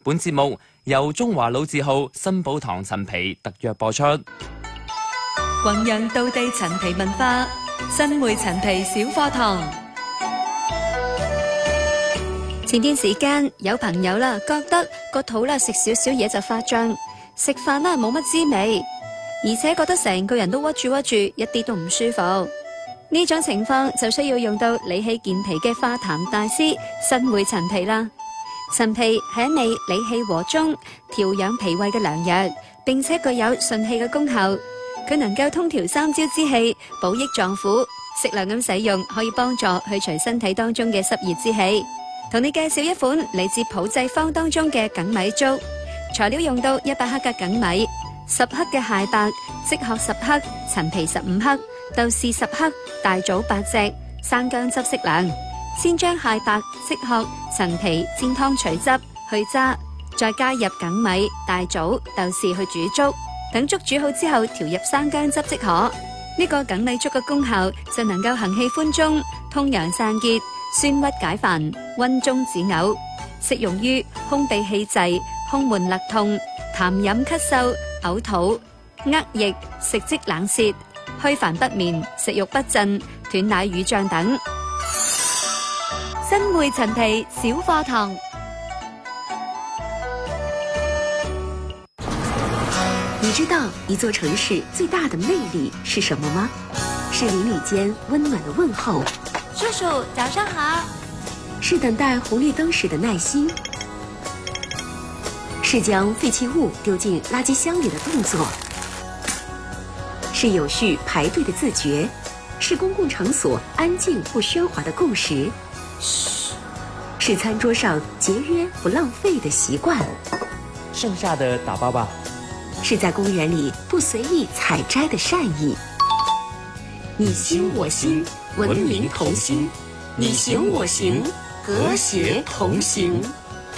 本節目由中華老字號新寶堂陳皮特約播出。 弘揚道地陳皮文化，新會陳皮小課堂。 前段時間有朋友啦，覺得個肚啦食少少嘢就發脹，食飯啦冇乜滋味，而且覺得成個人都屈住，一啲都唔舒服。呢種情況就需要用到理氣健脾嘅化痰大師新會陳皮啦。陳皮係一味理氣和中、調養脾胃嘅良藥，並且具有順氣嘅功效。佢能夠通調三焦之氣，補益臟腑，適量咁使用可以幫助去除身體當中嘅濕熱之氣。同你介紹一款嚟自普濟坊當中嘅梗米粥，材料用到100克嘅梗米、10克嘅蟹白、即殼10克、陳皮15克、豆豉10克、大棗8隻、生薑汁適量。先將蟹白、即殼、陳皮煎湯取汁去渣，再加入梗米、大棗、豆豉去煮粥。等粥煮好之後，調入生薑汁即可。呢個梗米粥嘅功效就能夠行氣寬中、通陽散結、酸鬱解煩、溫中止嘔，適用於胸痹氣滯、胸悶勒痛、痰飲咳嗽、嘔吐、扼逆、食積冷泄、虛煩不眠、食慾不振、斷奶乳脹等。 新會陳皮小課堂。 你知道一座城市最大的魅力是什麼嗎？是鄰里間溫暖的問候， 叔叔早上好。 是等待紅綠燈時的耐心，是將廢棄物丟進垃圾箱裡的動作，是有序排隊的自覺，是公共場所安靜不喧嘩的共識，是餐桌上節約不浪費的習慣。 剩下的打包吧。 是在公園裡不隨意採摘的善意。你心我心，文明同心；你行我行，和諧同行。